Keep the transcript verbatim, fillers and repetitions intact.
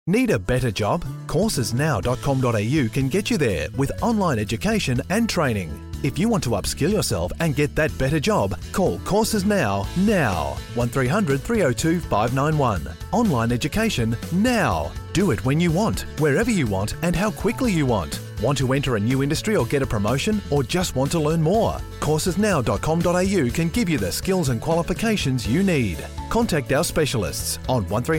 Need a better job? courses now dot com dot a u can get you there with online education and training. If you want to upskill yourself and get that better job, call Courses Now, now. one three hundred, three oh two, five nine one. Online education now. Do it when you want, wherever you want and how quickly you want. Want to enter a new industry or get a promotion, or just want to learn more? courses now dot com dot a u can give you the skills and qualifications you need. Contact our specialists on one three